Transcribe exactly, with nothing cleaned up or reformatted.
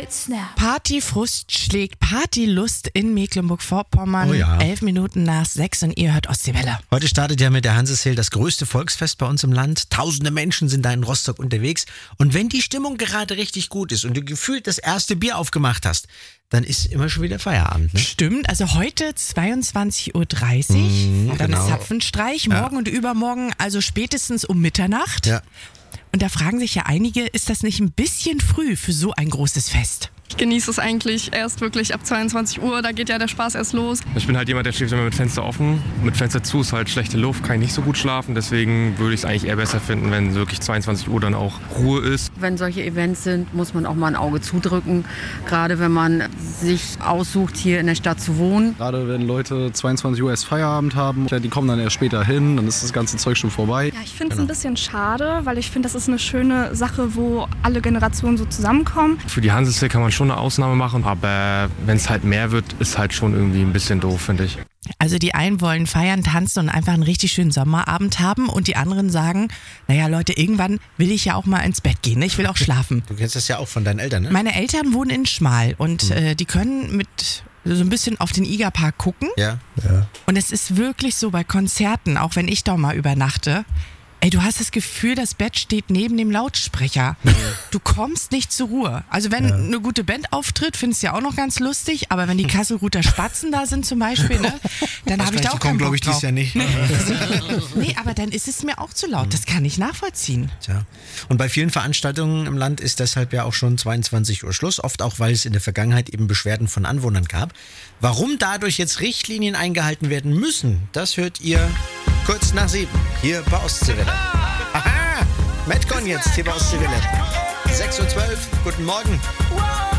Snap. Partyfrust schlägt Partylust in Mecklenburg-Vorpommern. Oh ja. Elf Minuten nach sechs und ihr hört Ostseewelle. Heute startet ja mit der Hanseshill das größte Volksfest bei uns im Land. Tausende Menschen sind da in Rostock unterwegs. Und wenn die Stimmung gerade richtig gut ist und du gefühlt das erste Bier aufgemacht hast, dann ist immer schon wieder Feierabend. Ne? Stimmt, also heute zweiundzwanzig Uhr dreißig, Mhm, dann genau. ist Zapfenstreich, morgen Ja. und übermorgen, also spätestens um Mitternacht. Ja. Und da fragen sich ja einige, ist das nicht ein bisschen früh für so ein großes Fest? Ich genieße es eigentlich erst wirklich ab zweiundzwanzig Uhr, da geht ja der Spaß erst los. Ich bin halt jemand, der schläft immer mit Fenster offen. Mit Fenster zu ist halt schlechte Luft, kann ich nicht so gut schlafen. Deswegen würde ich es eigentlich eher besser finden, wenn wirklich zweiundzwanzig Uhr dann auch Ruhe ist. Wenn solche Events sind, muss man auch mal ein Auge zudrücken. Gerade wenn man sich aussucht, hier in der Stadt zu wohnen. Gerade wenn Leute zweiundzwanzig Uhr erst Feierabend haben, ja, die kommen dann erst später hin, dann ist das ganze Zeug schon vorbei. Ja, ich finde es ein bisschen schade, weil ich finde, das ist eine schöne Sache, wo alle Generationen so zusammenkommen. Für die Hanseshill kann man schon eine Ausnahme machen, aber wenn es halt mehr wird, ist halt schon irgendwie ein bisschen doof, finde ich. Also die einen wollen feiern, tanzen und einfach einen richtig schönen Sommerabend haben und die anderen sagen, naja Leute, irgendwann will ich ja auch mal ins Bett gehen, ne? Ich will auch schlafen. Du kennst das ja auch von deinen Eltern, ne? Meine Eltern wohnen in Schmal und Mhm. äh, die können mit so ein bisschen auf den Igerpark gucken. Ja. ja. Und es ist wirklich so bei Konzerten, auch wenn ich da mal übernachte, ey, du hast das Gefühl, das Bett steht neben dem Lautsprecher. Du kommst nicht zur Ruhe. Also wenn Ja. eine gute Band auftritt, findest du ja auch noch ganz lustig, aber wenn die Kasselruther Spatzen da sind zum Beispiel, ne, dann habe ich da auch keinen glaube Bock ich, dies drauf. Jahr nicht. Nee, aber dann ist es mir auch zu laut. Das kann ich nachvollziehen. Tja. Und bei vielen Veranstaltungen im Land ist deshalb ja auch schon zweiundzwanzig Uhr Schluss, oft auch, weil es in der Vergangenheit eben Beschwerden von Anwohnern gab. Warum dadurch jetzt Richtlinien eingehalten werden müssen, das hört ihr kurz nach sieben hier bei Ostseewelle. Aha! Metcon jetzt hier bei Ostseewelle. sechs Uhr zwölf, guten Morgen.